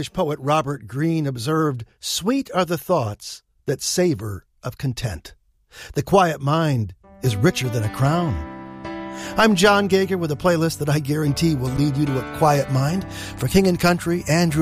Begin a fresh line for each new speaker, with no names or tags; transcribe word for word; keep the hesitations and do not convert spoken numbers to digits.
English poet Robert Greene observed, "Sweet are the thoughts that savor of content. The quiet mind is richer than a crown." I'm John Gager with a playlist that I guarantee will lead you to a quiet mind. For King and Country, Andrew